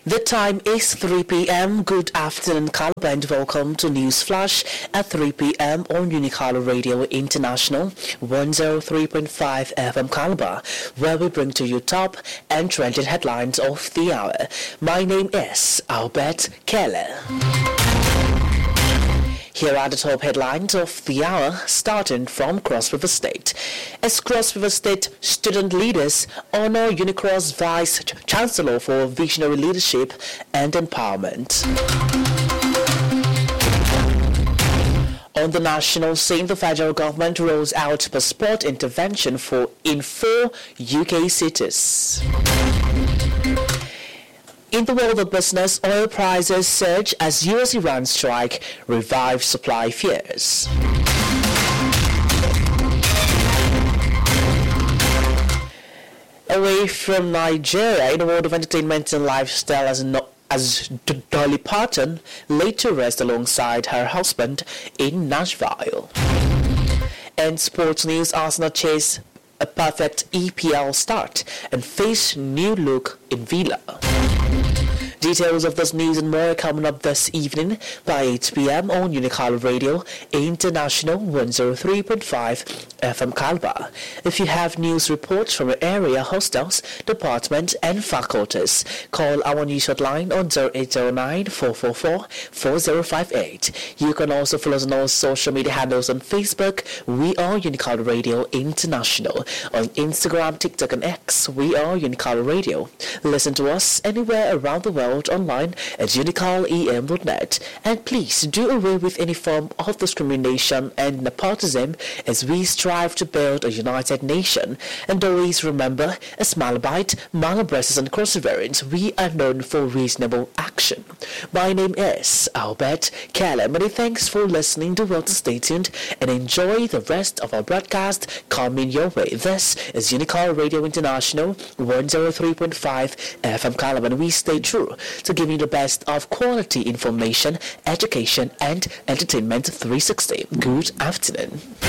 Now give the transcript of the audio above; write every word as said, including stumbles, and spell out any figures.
The time is three p.m. Good afternoon, Calabar, and welcome to News Flash at three p.m. on Unicala Radio International one oh three point five F M Calabar, where we bring to you top and trending headlines of the hour. My name is Albert Keller. Here are the top headlines of the hour, starting from Cross River State. As Cross River State student leaders honor Unicross Vice Chancellor for visionary leadership and empowerment. On the national scene, the federal government rolls out passport intervention for in four U K cities. In the world of business, oil prices surge as U S-Iran strike revives supply fears. Away from Nigeria, in the world of entertainment and lifestyle, as no, as Dolly Parton laid to rest alongside her husband in Nashville. And sports news, Arsenal chase a perfect E P L start and face new look in Villa. Details of this news and more are coming up this evening by eight p.m. on Unicala Radio International one oh three point five F M Calabar. If you have news reports from your area, hostels, department and faculties, call our news hotline on oh eight oh nine, four four four, four oh five eight. You can also follow us on all social media handles on Facebook. We are Unicala Radio International. On Instagram, TikTok and X, we are Unicala Radio. Listen to us anywhere around the world online at unical e m dot net, and please do away with any form of discrimination and nepotism as we strive to build a united nation. And always remember, as Malabite, Malabresses and Crossovarians, we are known for reasonable action. My name is Albert Keller. Many thanks for listening to Well to Stay tuned and enjoy the rest of our broadcast coming your way. This is Unicala Radio International one oh three point five F M Calabar, and we stay true to give you the best of quality information, education and entertainment three sixty. Good afternoon.